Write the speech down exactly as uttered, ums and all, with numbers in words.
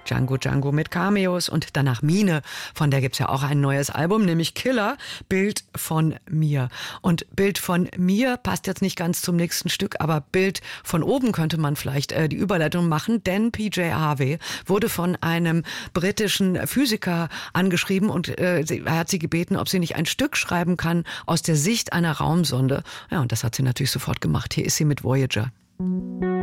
Django Django mit Cameos und danach Mine, von der gibt's ja auch ein neues Album, nämlich Killer, Bild von mir. Und Bild von mir passt jetzt nicht ganz zum nächsten Stück, aber Bild von oben könnte man vielleicht äh, die Überleitung machen, denn P J Harvey wurde von einem britischen Physiker angeschrieben und äh, er hat sie gebeten, ob sie nicht ein Stück schreiben kann aus der Sicht einer Raumsonde. Ja, und das hat sie natürlich sofort gemacht. Hier ist sie mit Voyager.